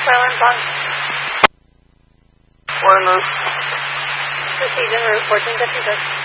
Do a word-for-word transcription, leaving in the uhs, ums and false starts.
Silent Bond. Buenas. Proceed and report in deputy.